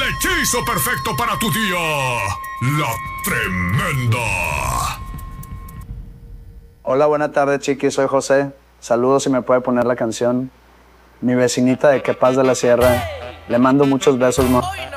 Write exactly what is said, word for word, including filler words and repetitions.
hechizo perfecto para tu día. La Tremenda. Hola, buena tarde, chiqui. Soy José. Saludos, si me puede poner la canción. Mi vecinita de Que Paz de la Sierra. Le mando muchos besos, ¿no?